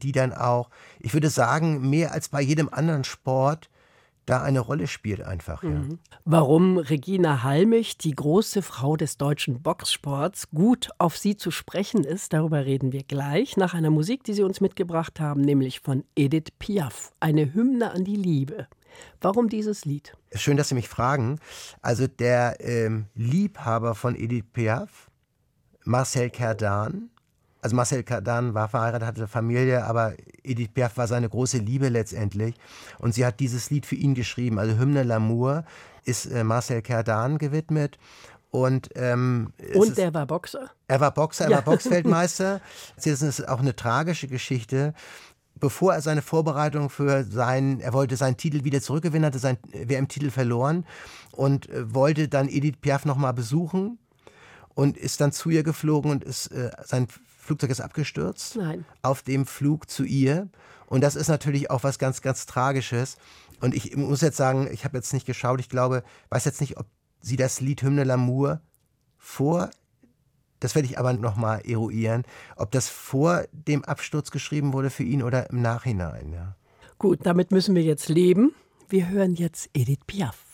die dann auch, ich würde sagen, mehr als bei jedem anderen Sport da eine Rolle spielt einfach. Ja. Warum Regina Halmich, die große Frau des deutschen Boxsports, gut auf sie zu sprechen ist, darüber reden wir gleich nach einer Musik, die Sie uns mitgebracht haben, nämlich von Edith Piaf, eine Hymne an die Liebe. Warum dieses Lied? Schön, dass Sie mich fragen. Also der Liebhaber von Edith Piaf, Marcel Cerdan, also Marcel Cerdan war verheiratet, hatte Familie, aber Edith Piaf war seine große Liebe letztendlich. Und sie hat dieses Lied für ihn geschrieben. Also Hymne l'amour ist Marcel Cerdan gewidmet. Und der war Boxer? Er war Boxer, er war Boxfeldmeister. Das ist auch eine tragische Geschichte. Bevor er seine Vorbereitung er wollte seinen Titel wieder zurückgewinnen, hatte seinen WM-Titel verloren und wollte dann Edith Piaf nochmal besuchen und ist dann zu ihr geflogen und sein Flugzeug ist abgestürzt. Nein. Auf dem Flug zu ihr. Und das ist natürlich auch was ganz, ganz Tragisches. Und ich muss jetzt sagen, ich habe jetzt nicht geschaut, weiß jetzt nicht, ob sie das Lied Hymne l'amour das werde ich aber nochmal eruieren, ob das vor dem Absturz geschrieben wurde für ihn oder im Nachhinein. Ja. Gut, damit müssen wir jetzt leben. Wir hören jetzt Edith Piaf.